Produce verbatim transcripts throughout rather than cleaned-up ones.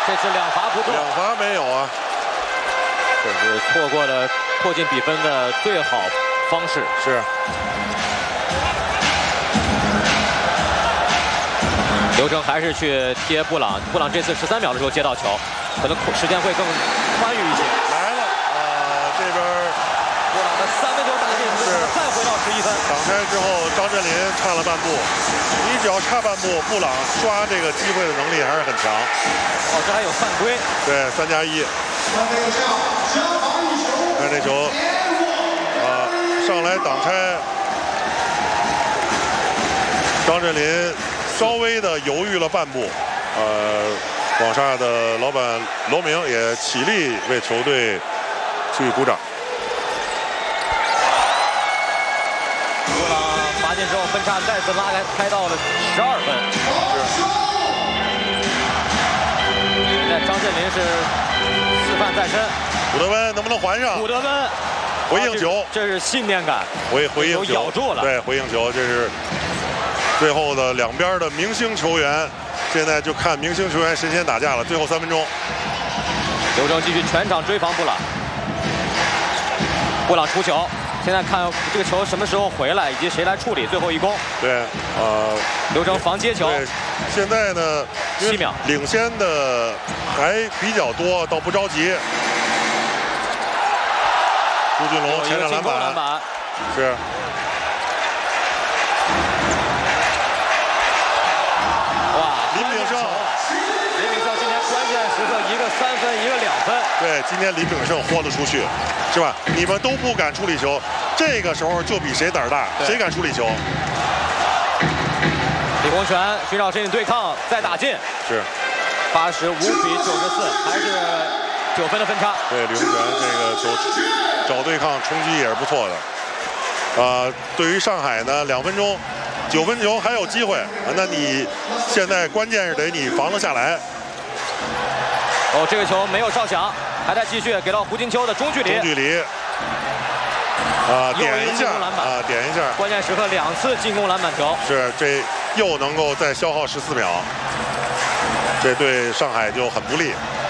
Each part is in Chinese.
这是两罚不中， 两罚没有啊， 这是错过了迫近比分的最好方式。 是。 刘铮还是去贴布朗，布朗这次十三秒的时候接到球，可能时间会更宽裕一些。 来了啊、呃，这边布朗的三分球打进，再回到十一分。 挡开之后，张镇麟差了半步，你只要差半步，布朗刷这个机会的能力还是很强。 哦，这还有犯规。 对，三加一。看这球，啊、呃，上来挡开，张镇麟稍微的犹豫了半步，呃，广厦的老板罗明也起立为球队去鼓掌。 布朗罚进之后，分差再次拉开，开到了十二分。现在张镇麟是四犯在身， 古德温能不能还上？ 古德温回应球， 这是信念感， 回回应球咬住了。 对，回应球，这是最后的两边的明星球员，现在就看明星球员神仙打架了。最后三分钟， 刘铮继续全场追防布朗，布朗出球。现在看这个球什么时候回来，以及谁来处理最后一攻。 对，呃， 刘铮防接球。 对，现在呢， 七秒， 领先的还比较多，倒不着急。朱俊龙前场篮板， 篮板是。 哇， 林炳胜， 林炳胜今天关键时刻一个三分，一个两分。 对，今天林炳胜豁得出去，是吧？你们都不敢处理球，这个时候就比谁胆儿大，谁敢处理球？ 李洪权寻找身体对抗，再打进， 是八十五比九十四，还是九分的分差。 对，李洪权这个球找对抗冲击也是不错的。啊、呃，对于上海呢，两分钟，九分球还有机会，那你现在关键是得你防得下来。 哦，这个球没有哨响，还在继续给到胡金秋的中距离。 中距离。啊、呃，点一下啊、呃，点一下。 关键时刻两次进攻篮板球。 是，这又能够再消耗十四秒，这对上海就很不利。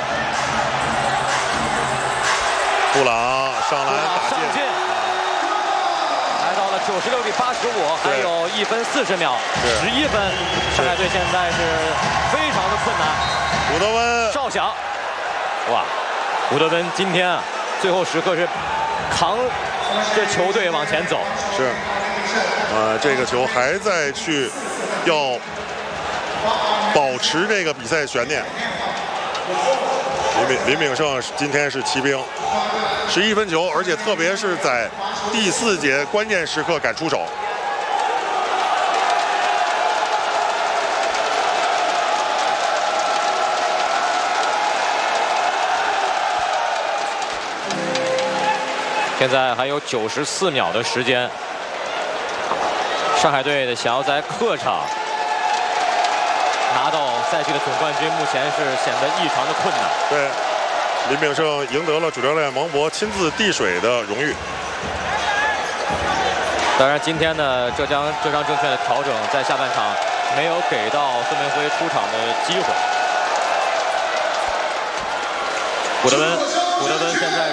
布朗上篮打进， 来到了九十六比八十五，还有一分四十秒，十一分。上海队现在是非常的困难。 古德温哨响，哇，古德温今天啊，最后时刻是扛着球队往前走。 是，呃，这个球还在去要保持这个比赛悬念。林炳林炳胜今天是骑兵，十一分球，而且特别是在第四节关键时刻敢出手。 现在还有九十四秒的时间，上海队想要在客场拿到赛季的总冠军，目前是显得异常的困难。 对，林炳胜赢得了主教练王博亲自递水的荣誉。 当然，今天呢，浙江浙江证券的调整在下半场没有给到孙铭徽出场的机会。古德温，古德温现在。